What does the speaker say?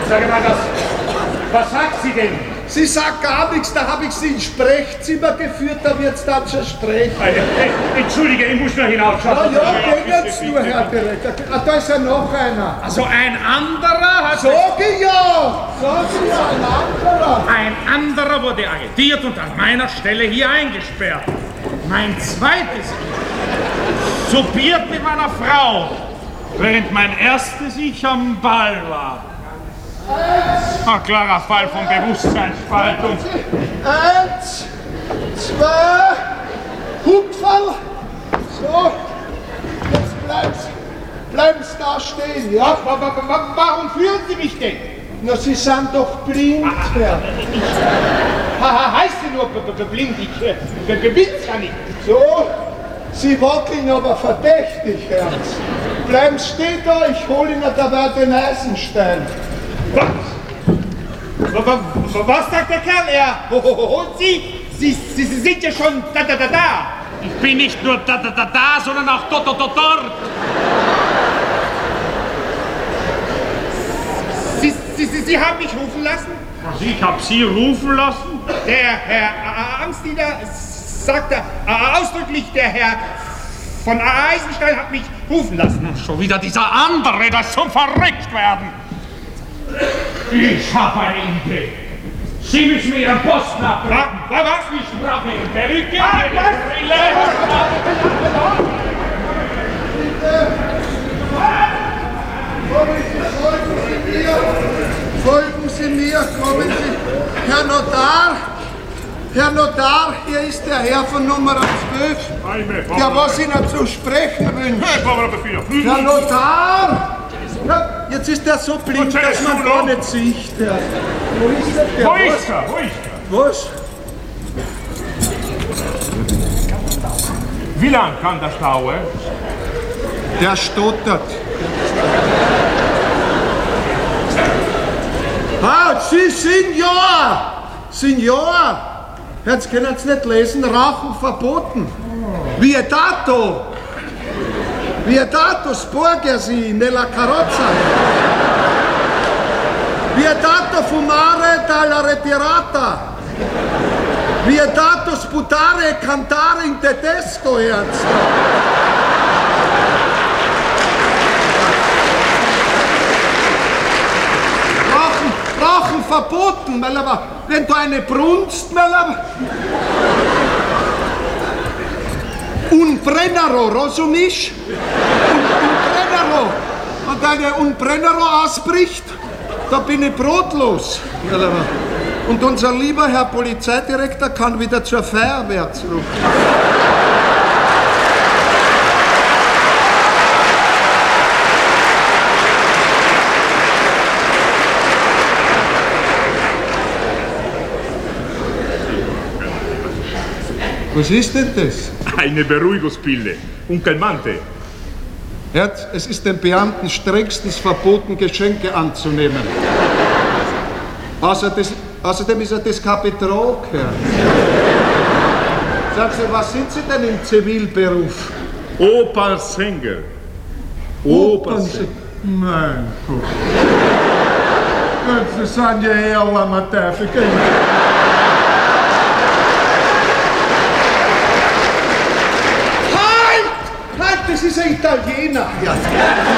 Sag mal, was sagt sie denn? Sie sagt gar nichts, da habe ich sie ins Sprechzimmer geführt, da wird's dann schon sprechen. Entschuldige, ich muss nur hinausschauen. Ja, geh jetzt nur, Herr Direktor. Da ist ja noch einer. Also ein anderer hat... Sage ja, ein anderer. Ein anderer wurde arretiert und an meiner Stelle hier eingesperrt. Mein zweites soupiert mit meiner Frau, während mein erstes Ich am Ball war. Ein klarer Fall von Bewusstseinsspaltung. 1, 2, Hupferl. So, jetzt bleib's da stehen, ja? Warum führen Sie mich denn? Na, Sie sind doch blind, Herr. Heißt sie nur blind? Ich bin's ja nicht. So, Sie wackeln aber verdächtig, Herr. Bleiben stehen da, ich hol Ihnen dabei den Eisenstein. Was sagt der Kerl? Und Sie? Sie sind ja schon da. Ich bin nicht nur da, sondern auch dort. Sie haben mich rufen lassen? Also ich habe Sie rufen lassen? Der Herr Amtsdiener sagte ausdrücklich, der Herr von Eisenstein hat mich rufen lassen. Schon wieder dieser andere, das zum Verrücktwerden. Ich habe eine Idee. Sie müssen mir Ihren Posten abbringen. Was? Ich brauche Ihre Perücke, Ihre Brille. Folgen Sie mir, kommen Sie. Herr Notar, hier ist der Herr von Nummer 12, der was Ihnen zu sprechen wünscht. Herr Notar! Ja, jetzt ist er so blind, dass man gar nicht sieht. Wo ist der? Wo ist er? Was? Wie lang kann das dauern? Der stottert. Sie Signor! Jetzt können Sie nicht lesen, Rauchen verboten. Vietato, sporgersi nella carrozza. Vietato fumare dalla retirata. Vietato sputare e cantare in tedesco, Herz. Rauchen verboten, weil aber, wenn du eine brunst, weil aber... Un Brennero, rozumiesz? Un Brennero. Und eine Un Brennero ausbricht, da bin ich brotlos. Und unser lieber Herr Polizeidirektor kann wieder zur Feuerwehr zurück. Was ist denn das? Eine Beruhigungspille. Un calmante. Herz, es ist den Beamten strengstens verboten, Geschenke anzunehmen. Außerdem ist das kein Betrug, Herr. Sagen Sie, was sind Sie denn im Zivilberuf? Opernsänger. Opernsänger. Mein Gott. Das sind ja eher langer Teufel. Das ist ein Italiener. Ja.